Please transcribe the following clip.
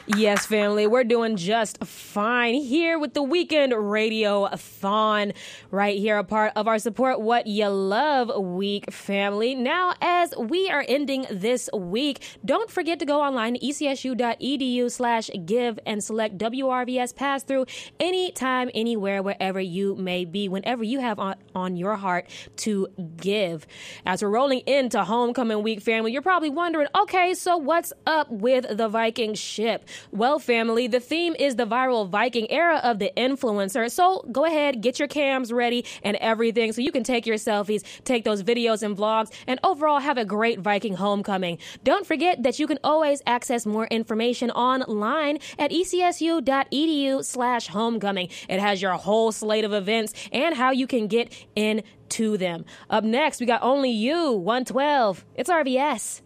Yes, family, we're doing just fine here with the Weekend Radio-a-thon right here, a part of our Support What You Love Week, family. Now, as we are ending this week, don't forget to go online to ecsu.edu/give and select WRVS Pass-Through anytime, anywhere, wherever you may be, whenever you have on your heart to give. As we're rolling into Homecoming Week, family, you're probably wondering, okay, so what's up with the Viking ship? Well, family, the theme is the viral Viking era of the influencer. So go ahead, get your cams ready and everything so you can take your selfies, take those videos and vlogs, and overall have a great Viking homecoming. Don't forget that you can always access more information online at ecsu.edu/homecoming. It has your whole slate of events and how you can get into them. Up next, we got Only You, 112. It's RVS.